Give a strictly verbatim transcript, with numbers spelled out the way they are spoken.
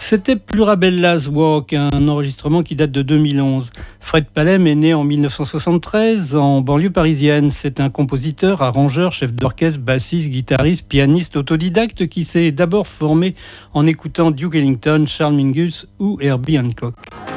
C'était Plurabella's Walk, un enregistrement qui date de deux mille onze. Fred Palem est né en mille neuf cent soixante-treize en banlieue parisienne. C'est un compositeur, arrangeur, chef d'orchestre, bassiste, guitariste, pianiste autodidacte qui s'est d'abord formé en écoutant Duke Ellington, Charles Mingus ou Herbie Hancock.